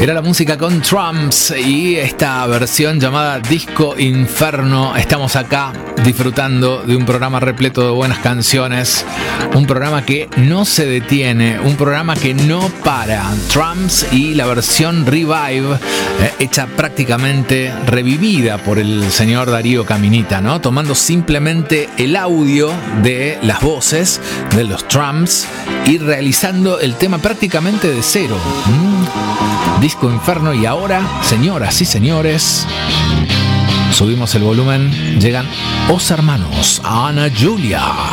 Era la música con Trumps y esta versión llamada Disco Inferno. Estamos acá disfrutando de un programa repleto de buenas canciones, un programa que no se detiene, un programa que no para. Trumps y la versión Revive, hecha prácticamente revivida por el señor Darío Caminita, ¿no? Tomando simplemente el audio de las voces de los Trumps y realizando el tema prácticamente de cero. Disco Inferno. Y ahora, señoras y señores, subimos el volumen. Llegan Os Hermanos, Ana Julia.